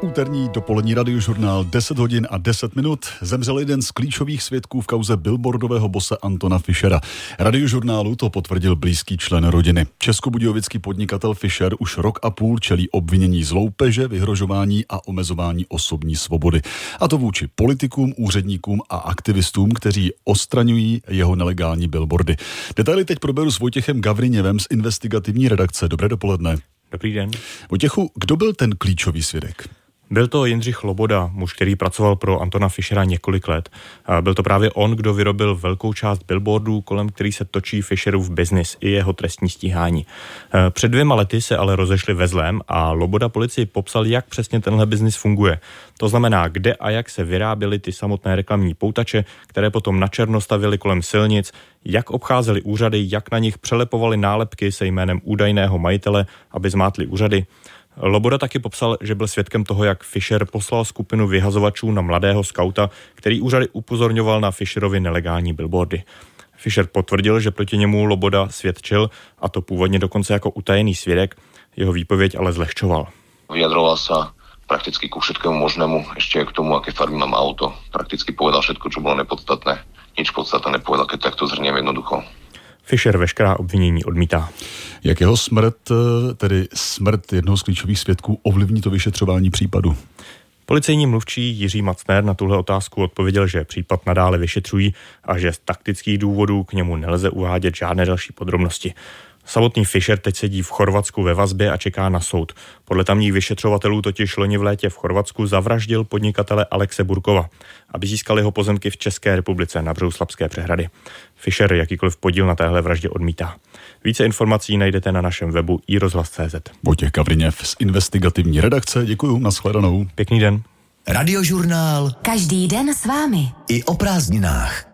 Úterní dopolední radiožurnál 10 hodin a 10 minut. Zemřel jeden z klíčových svědků v kauze billboardového bose Antona Fischera. Radiožurnálu to potvrdil blízký člen rodiny. Českobudějovický podnikatel Fischer už rok a půl čelí obvinění z loupeže, vyhrožování a omezování osobní svobody. A to vůči politikům, úředníkům a aktivistům, kteří odstraňují jeho nelegální billboardy. Detaily teď proberu s Vojtěchem Gavriněvem z investigativní redakce. Dobré dopoledne. Dobrý den. Vojtěchu, kdo byl ten klíčový svědek? Byl to Jindřich Loboda, muž, který pracoval pro Antona Fischera několik let. Byl to právě on, kdo vyrobil velkou část billboardů, kolem který se točí Fischerův biznis i jeho trestní stíhání. Před 2 lety se ale rozešli ve zlém a Loboda policii popsal, jak přesně tenhle biznis funguje. To znamená, kde a jak se vyráběly ty samotné reklamní poutače, které potom načerno stavili kolem silnic, jak obcházeli úřady, jak na nich přelepovali nálepky se jménem údajného majitele, aby zmátli úřady. Loboda taky popsal, že byl svědkem toho, jak Fischer poslal skupinu vyhazovačů na mladého skauta, který úřady upozorňoval na Fischerovi nelegální billboardy. Fischer potvrdil, že proti němu Loboda svědčil, a to původně dokonce jako utajený svědek, jeho výpověď ale zlehčoval. Vyjadroval sa prakticky ku všetkému možnému, ešte k tomu, aké farby mám auto. Prakticky povedal všetko, čo bolo nepodstatné. Nič podstatné nepovedal, keď takto zhrniem jednoducho. Fischer veškerá obvinění odmítá. Jak jeho smrt, tedy smrt jednoho z klíčových svědků, ovlivní to vyšetřování případu? Policejní mluvčí Jiří Macner na tuhle otázku odpověděl, že případ nadále vyšetřují a že z taktických důvodů k němu nelze uvádět žádné další podrobnosti. Samotný Fischer teď sedí v Chorvatsku ve vazbě a čeká na soud. Podle tamních vyšetřovatelů totiž loni v létě v Chorvatsku zavraždil podnikatele Alexe Burkova, aby získal jeho pozemky v České republice na břehu Slapské přehrady. Fischer jakýkoliv podíl na téhle vraždě odmítá. Více informací najdete na našem webu iRozhlas.cz. Vojtěch Gavriněv z investigativní redakce. Děkuju, nashledanou. Pěkný den. Radiožurnál. Každý den s vámi. I o prázdninách.